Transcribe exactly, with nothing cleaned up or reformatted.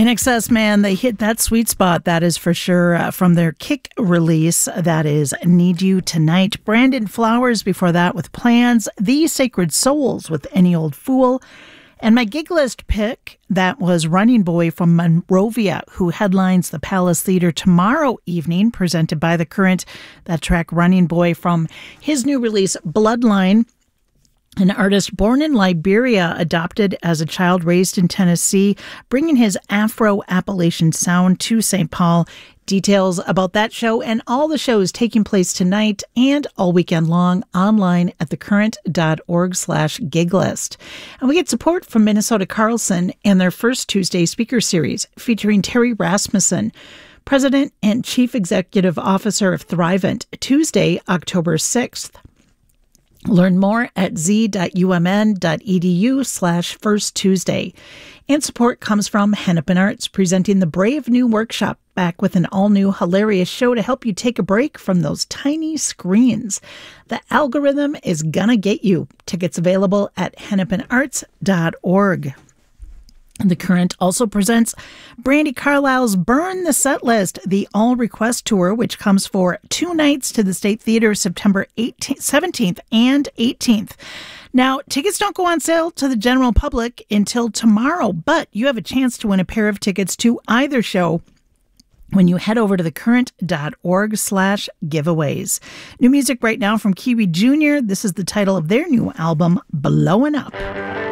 In Excess, man, they hit that sweet spot, that is for sure, uh, from their Kick release. That is Need You Tonight. Brandon Flowers before that with Plans. The Sacred Souls with Any Old Fool. And my gig list pick, that was Running Boy from Monrovia, who headlines the Palace Theater tomorrow evening, presented by The Current. That track, Running Boy, from his new release, Bloodline. An artist born in Liberia, adopted as a child, raised in Tennessee, bringing his Afro-Appalachian sound to Saint Paul. Details about that show and all the shows taking place tonight and all weekend long online at thecurrent.org slash gig list. And we get support from Minnesota Carlson and their first Tuesday speaker series featuring Terry Rasmussen, President and Chief Executive Officer of Thrivent, Tuesday, October sixth. Learn more at z.umn.edu slash first Tuesday. And support comes from Hennepin Arts, presenting the Brave New Workshop, back with an all-new hilarious show to help you take a break from those tiny screens. The algorithm is gonna get you. Tickets available at hennepin arts dot org. The Current also presents Brandi Carlile's Burn the Set List, the all-request tour, which comes for two nights to the State Theater, September eighteenth, seventeenth and eighteenth. Now, tickets don't go on sale to the general public until tomorrow, but you have a chance to win a pair of tickets to either show when you head over to thecurrent.org slash giveaways. New music right now from Kiwi Junior This is the title of their new album, Blowin' Up.